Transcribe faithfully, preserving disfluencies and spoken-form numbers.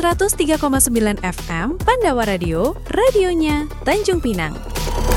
seratus tiga koma sembilan F M Pandawa Radio, radionya Tanjung Pinang.